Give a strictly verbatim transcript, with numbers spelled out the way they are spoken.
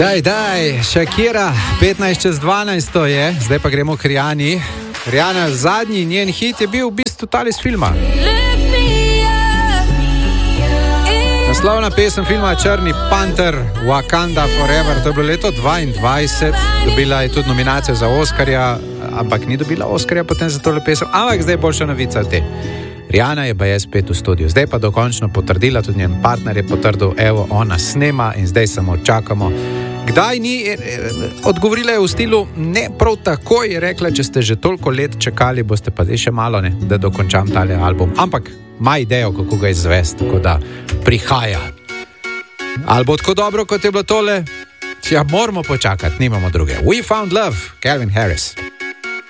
Daj, daj, Shakira, petnajst čez dvanajst je, zdaj pa gremo k Rihanni. Rihanna, zadnji njen hit je bil v bistvu tale iz filma. Naslovna pesem filma Črni panter, Wakanda Forever, to je bilo leto dvaindvajset, dobila je tudi nominacijo za Oskarja, ampak ni dobila Oskarja potem za tole pesem, ampak zdaj boljša novica od te. Rihanna je baje spet v studiu, zdaj pa dokončno potrdila, tudi njen partner je potrdil, evo, ona snema in zdaj samo čakamo. Kdaj ni, odgovorila je v stilu, ne prav tako, je rekla, če ste že toliko let čakali, boste pa zdaj še malo, ne, da dokončam tale album, ampak ima idejo, kako ga izvesti, tako da prihaja. Ali bo tako dobro, kot je bilo tole? Ja, moramo počakati, nimamo druge. We Found Love, Calvin Harris.